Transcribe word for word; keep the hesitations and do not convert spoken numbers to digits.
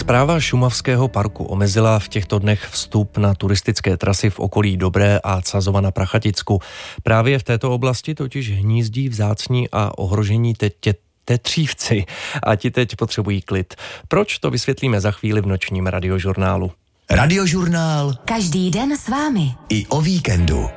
Správa šumavského parku omezila v těchto dnech vstup na turistické trasy v okolí Dobré a Cazova na Prachaticku. Právě v této oblasti totiž hnízdí vzácní a ohrožení te- tetřívci a ti teď potřebují klid. Proč, to vysvětlíme za chvíli v nočním radiožurnálu. Radiožurnál. Každý den s vámi. I o víkendu.